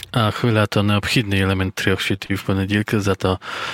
A chwila to neobchідний елемент трьох світів в понеділки, зато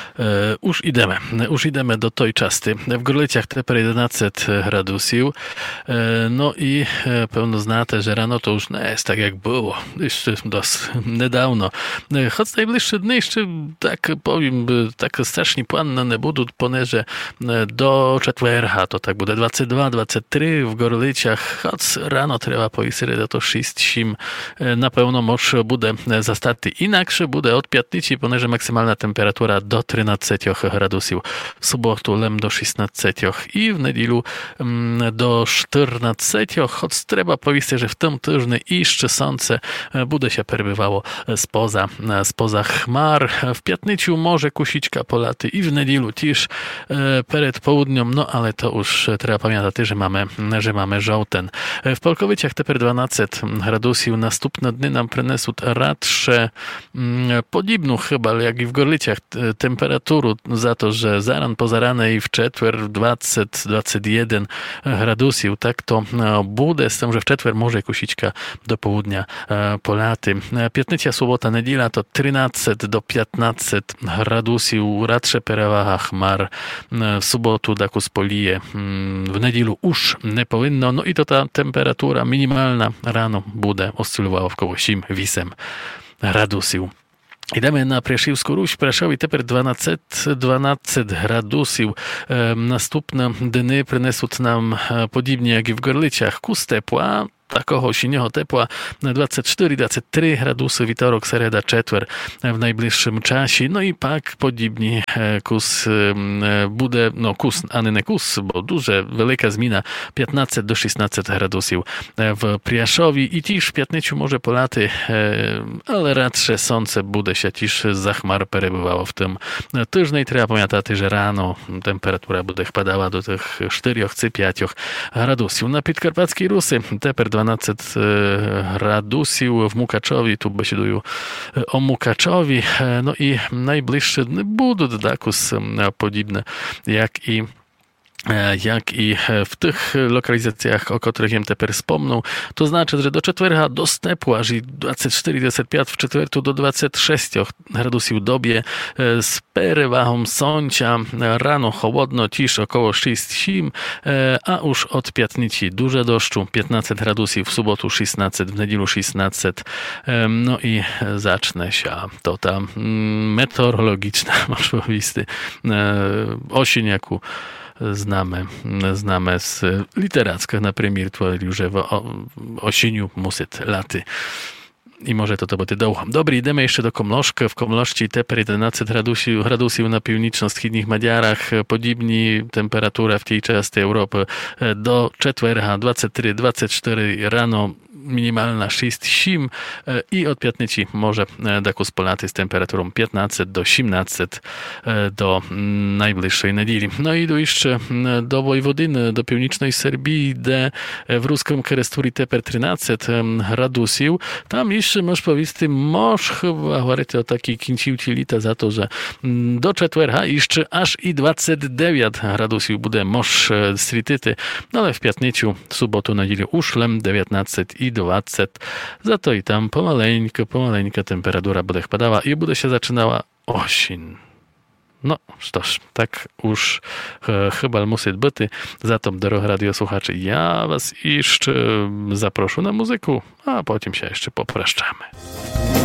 już ideme do tej czasty. W Gorlicach тепер 11 градусів. No i pewno знаєте, że rano to już nie jest tak jak było. Jeszcze dosyć niedawno. Choć najbliższe dni jeszcze, tak powiem, tak strasznie płanne nie będą, ponieważ do четверга to tak буде 22-23 w Gorlicach. Choć rano trzeba powiedzieć, to 6-7 na pewno może буде zastati. Inaksze буде od п'ятниці, ponieważ maksymalna temperatura do 13 градусів. W sobotu lem do 16 i w niedzielu do 14. Choć trzeba powiedzieć, że w tym tygodniu jeszcze słońce bude się przebywało spoza chmar. W piątnicu może kusiczka polaty i w niedzielu też przed południem, no ale to już trzeba pamiętać, że mamy żołten. W Polkowicach teper 12 градусів. Następne dni nam przyniosą radsze podobną chyba jak i w Gorlicach temperaturę za to, że zaran po zaranej w czetwer 20-21 градусів. Tak to bude, z tym, że w czetwer może kusiczka do południa polaty. Piątnica, sobota, niedziela to 13-15 градусів. Radsze perewaha chmar. W sobotu dakus polije. W niedzielu już nie powinno. No i to ta temperatura minimalna rano bude oscylowała około 7-8 градусів. Ideme na Prešivskú Ruś. Prešovi teper 12 градусів. Następne dni przyniosą nam podobnie jak i w Gorlicach kus tepła. Takoho silnego tepła 24-23 градуси, wtorek, sereda, czetwer w najbliższym czasie. No i pak podobnie kus bude, no kus, a nie kus, bo duże, wielka zmiana 15-16 градусів w Priaszowi i też w piątnicu może polaty, ale raczej słońce bude się też za chmar przebywało w tym tygodniu. Trzeba pamiętać, że rano temperatura bude spadała do tych 4-5 градусів. Na Podkarpackiej Rusy teper 12 градусів w Mukaczowi, tu besiedują o Mukaczowi, no i najbliższe dni będą takus podobne jak i w tych lokalizacjach, o których jem teper wspomnął. To znaczy, że do czetwerga do stepła, aż 24-25 w czetwertu do 26 градусів dobie z perewahą słońca. Rano chłodno, cisz około 6-7, a już od piątnicy duże deszczu, 15 градусів, w sobotu 16, w niedzielu 16. No i zacznie się to ta meteorologiczna, można powiedzieć, осінь, jaką znamy z literacka, na premier że w osieniu musyt laty. I może to będzie doło. Dobry, idziemy jeszcze do Komloszka. W Komloszci teper 11 градусів na północno-wschodnich Madziarach. Podobnie temperatura w tej części Europy do czetwerga 23-24 rano. Minimalna 6-7 i od piątnicy może dakus polaty z temperaturą 15 do 17 do najbliższej niedzieli. No i do jeszcze do Wojwodyny, do północnej Serbii, gdzie w ruskim Keresturi teper 13 градусів. Tam jeszcze możesz powiedzieć, możesz chyba mówić o takiej kinciuci lita za to, że do czetwerga jeszcze aż i 29 градусів буде możesz strityty, no ale w piątnicu, sobotu, niedzielę już 19 i 20. Za to i tam pomaleńko temperatura bude spadała i bude się zaczynała осінь. No, cóż, tak już chyba musi być. Zatem, drogie radiosłuchacze, ja was jeszcze zaproszę na muzykę, a potem się jeszcze popraszczamy.